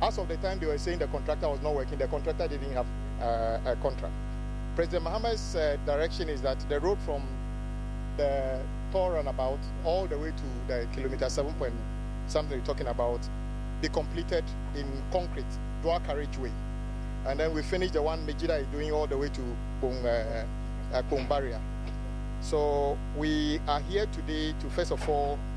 As of the time they were saying the contractor was not working, the contractor didn't have a contract. President Mohammed's direction is that the road from the toll runabout all the way to the kilometer 7 point something we're talking about be completed in concrete, dual carriageway. And then we finish the one Mejida is doing all the way to Kong Barrier. So we are here today to first of all